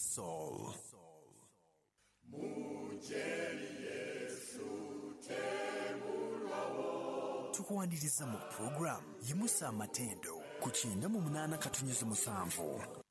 Soul. Tukuwaniriza mu program yimusa amatendo ku 98 katunyuze musanvu